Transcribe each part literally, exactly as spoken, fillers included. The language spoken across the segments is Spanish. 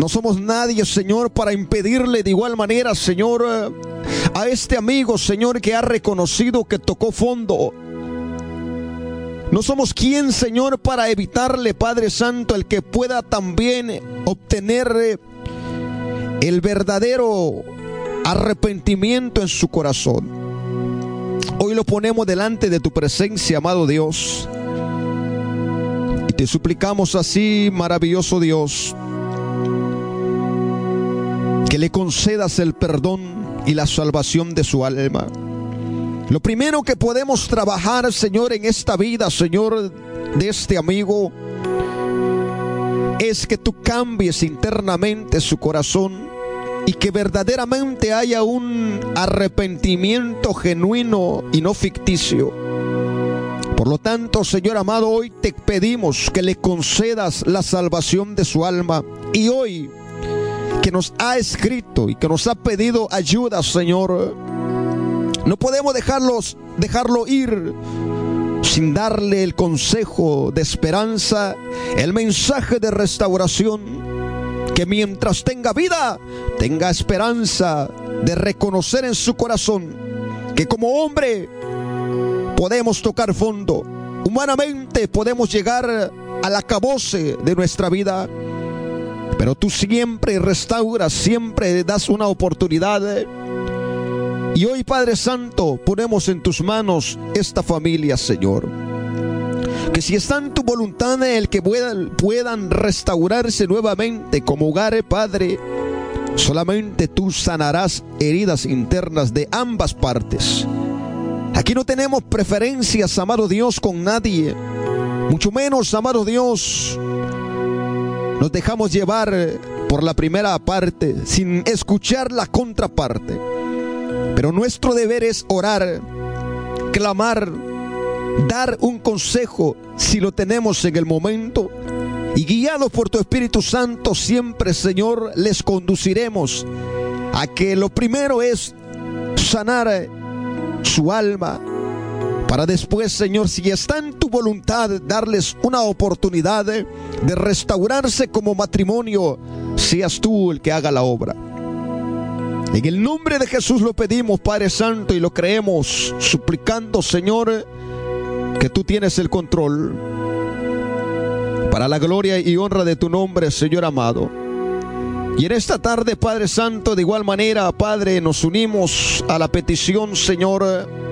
No somos nadie, Señor, para impedirle de igual manera, Señor, a este amigo, Señor, que ha reconocido que tocó fondo. No somos quien, Señor, para evitarle, Padre Santo, el que pueda también obtener el verdadero arrepentimiento en su corazón. Hoy lo ponemos delante de tu presencia, amado Dios, y te suplicamos así, maravilloso Dios, que le concedas el perdón y la salvación de su alma. Lo primero que podemos trabajar, Señor, en esta vida, Señor, de este amigo, es que tú cambies internamente su corazón y que verdaderamente haya un arrepentimiento genuino y no ficticio. Por lo tanto, Señor amado, hoy te pedimos que le concedas la salvación de su alma. Y hoy que nos ha escrito y que nos ha pedido ayuda, Señor, no podemos dejarlos, dejarlo ir sin darle el consejo de esperanza, el mensaje de restauración, que mientras tenga vida, tenga esperanza de reconocer en su corazón que como hombre podemos tocar fondo, humanamente podemos llegar al acabose de nuestra vida, pero tú siempre restauras, siempre das una oportunidad. Y hoy, Padre Santo, ponemos en tus manos esta familia, Señor. Que si está en tu voluntad el que puedan, puedan restaurarse nuevamente como hogar, Padre, solamente tú sanarás heridas internas de ambas partes. Aquí no tenemos preferencias, amado Dios, con nadie. Mucho menos, amado Dios, nos dejamos llevar por la primera parte sin escuchar la contraparte. Pero nuestro deber es orar, clamar, dar un consejo si lo tenemos en el momento. Y guiados por tu Espíritu Santo siempre, Señor, les conduciremos a que lo primero es sanar su alma, para después, Señor, si está en tu voluntad, darles una oportunidad de restaurarse como matrimonio. Seas tú el que haga la obra. En el nombre de Jesús lo pedimos, Padre Santo, y lo creemos, suplicando, Señor, que tú tienes el control, para la gloria y honra de tu nombre, Señor amado. Y en esta tarde, Padre Santo, de igual manera, Padre, nos unimos a la petición, Señor,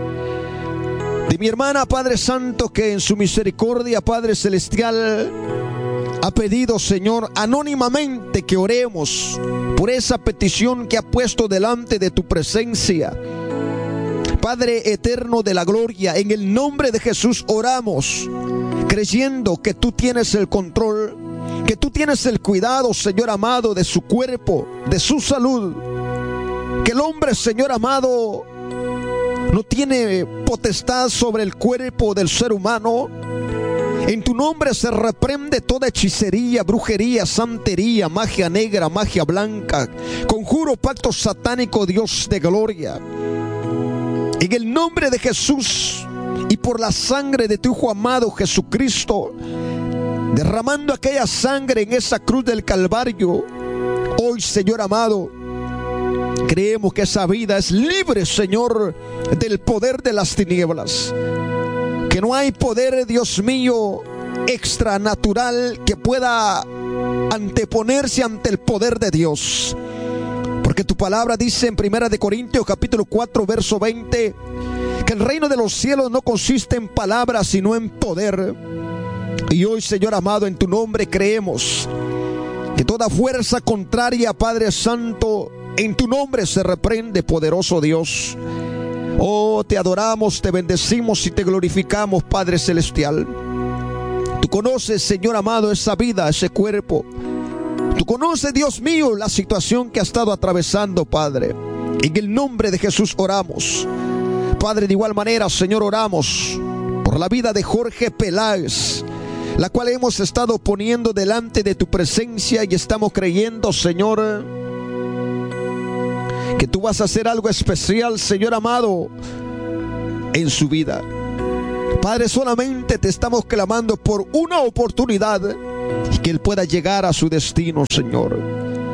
de mi hermana, Padre Santo, que en su misericordia, Padre Celestial, ha pedido, Señor, anónimamente que oremos por esa petición que ha puesto delante de tu presencia. Padre eterno de la gloria, en el nombre de Jesús oramos, creyendo que tú tienes el control, que tú tienes el cuidado, Señor amado, de su cuerpo, de su salud. Que el hombre, Señor amado, no tiene potestad sobre el cuerpo del ser humano. En tu nombre se reprende toda hechicería, brujería, santería, magia negra, magia blanca, conjuro, pacto satánico, Dios de gloria. En el nombre de Jesús y por la sangre de tu Hijo amado Jesucristo, derramando aquella sangre en esa cruz del Calvario, hoy, Señor amado, creemos que esa vida es libre, Señor, del poder de las tinieblas. Que no hay poder, Dios mío, extranatural que pueda anteponerse ante el poder de Dios. Porque tu palabra dice en Primera de Corintios capítulo cuatro verso veinte que el reino de los cielos no consiste en palabras sino en poder. Y hoy, Señor amado, en tu nombre creemos que toda fuerza contraria, Padre Santo, en tu nombre se reprende, poderoso Dios. Oh, te adoramos, te bendecimos y te glorificamos, Padre Celestial. Tú conoces, Señor amado, esa vida, ese cuerpo. Tú conoces, Dios mío, la situación que ha estado atravesando, Padre. En el nombre de Jesús oramos. Padre, de igual manera, Señor, oramos por la vida de Jorge Peláez, la cual hemos estado poniendo delante de tu presencia y estamos creyendo, Señor, que tú vas a hacer algo especial, Señor amado, en su vida. Padre, solamente te estamos clamando por una oportunidad y que él pueda llegar a su destino, Señor.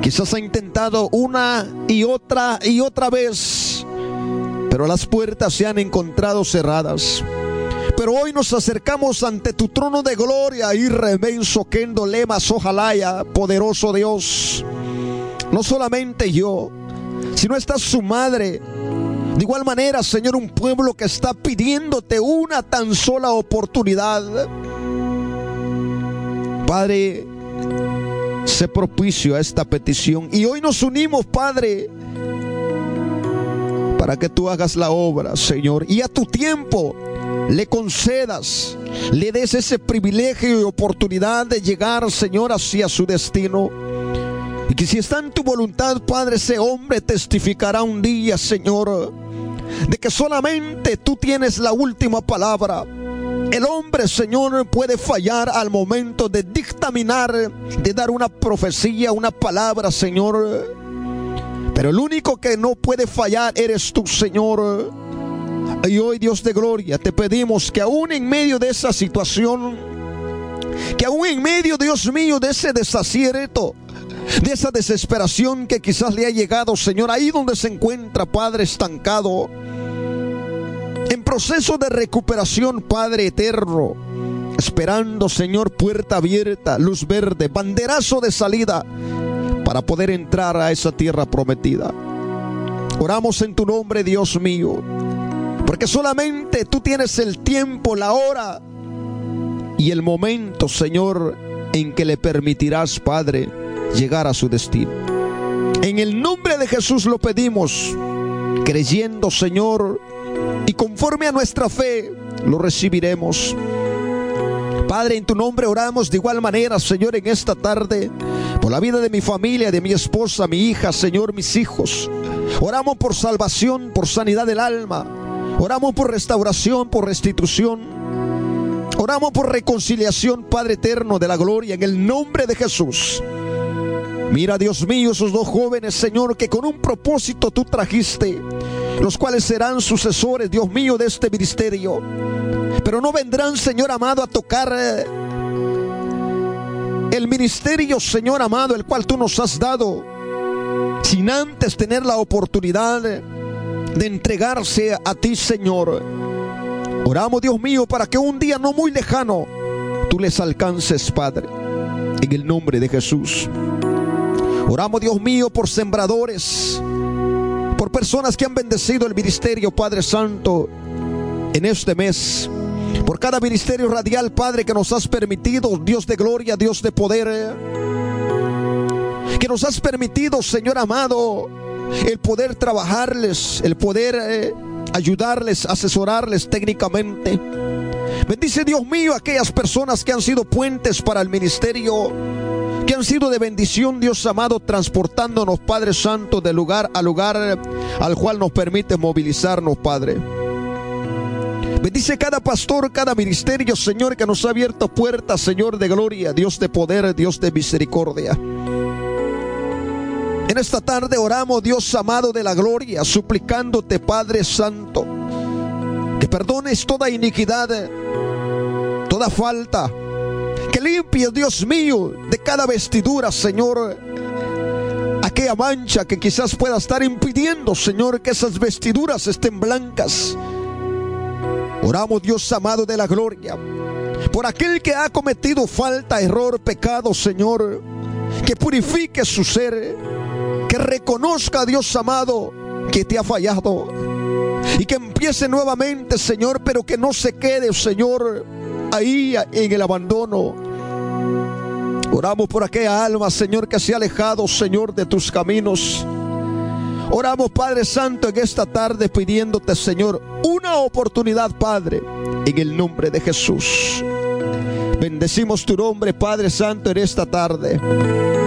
Quizás ha intentado una y otra y otra vez, pero las puertas se han encontrado cerradas. Pero hoy nos acercamos ante tu trono de gloria y remenso kendo lema sojalaya, poderoso Dios. No solamente yo, sino está su madre. De igual manera, Señor, un pueblo que está pidiéndote una tan sola oportunidad. Padre, sé propicio a esta petición. Y hoy nos unimos, Padre, para que tú hagas la obra, Señor. Y a tu tiempo le concedas, le des ese privilegio y oportunidad de llegar, Señor, hacia su destino. Y que si está en tu voluntad, Padre, ese hombre testificará un día, Señor, de que solamente tú tienes la última palabra. El hombre, Señor, puede fallar al momento de dictaminar, de dar una profecía, una palabra, Señor. Pero el único que no puede fallar eres tú, Señor. Y hoy, Dios de gloria, te pedimos que aún en medio de esa situación, que aún en medio, Dios mío, de ese desacierto, de esa desesperación que quizás le ha llegado, Señor, ahí donde se encuentra, Padre, estancado, en proceso de recuperación, Padre eterno, esperando, Señor, puerta abierta, luz verde, banderazo de salida para poder entrar a esa tierra prometida. Oramos en tu nombre, Dios mío, porque solamente tú tienes el tiempo, la hora y el momento, Señor, en que le permitirás, Padre, llegar a su destino. En el nombre de Jesús lo pedimos, creyendo, Señor, y conforme a nuestra fe lo recibiremos. Padre, en tu nombre oramos de igual manera, Señor, en esta tarde, por la vida de mi familia, de mi esposa, mi hija, Señor, mis hijos. Oramos por salvación, por sanidad del alma. Oramos por restauración, por restitución. Oramos por reconciliación, Padre eterno de la gloria, en el nombre de Jesús. Mira, Dios mío, esos dos jóvenes, Señor, que con un propósito tú trajiste, los cuales serán sucesores, Dios mío, de este ministerio. Pero no vendrán, Señor amado, a tocar el ministerio, Señor amado, el cual tú nos has dado, sin antes tener la oportunidad de entregarse a ti, Señor. Oramos, Dios mío, para que un día no muy lejano tú les alcances, Padre, en el nombre de Jesús. Oramos, Dios mío, por sembradores, por personas que han bendecido el ministerio, Padre Santo, en este mes. Por cada ministerio radial, Padre, que nos has permitido, Dios de gloria, Dios de poder, que nos has permitido, Señor amado, el poder trabajarles, el poder eh, ayudarles, asesorarles técnicamente. Bendice, Dios mío, a aquellas personas que han sido puentes para el ministerio, que han sido de bendición, Dios amado, transportándonos, Padre Santo, de lugar a lugar al cual nos permite movilizarnos, Padre. Bendice cada pastor, cada ministerio, Señor, que nos ha abierto puertas, Señor de gloria, Dios de poder, Dios de misericordia. En esta tarde oramos, Dios amado de la gloria, suplicándote, Padre Santo, que perdones toda iniquidad, toda falta, que limpies, Dios mío, de cada vestidura, Señor, aquella mancha que quizás pueda estar impidiendo, Señor, que esas vestiduras estén blancas. Oramos, Dios amado de la gloria, por aquel que ha cometido falta, error, pecado, Señor, que purifique su ser, que reconozca, Dios amado, que te ha fallado y que empiece nuevamente, Señor, pero que no se quede, Señor, ahí en el abandono. Oramos por aquella alma, Señor, que se ha alejado, Señor, de tus caminos. Oramos, Padre Santo, en esta tarde pidiéndote, Señor, una oportunidad, Padre, en el nombre de Jesús. Bendecimos tu nombre, Padre Santo, en esta tarde.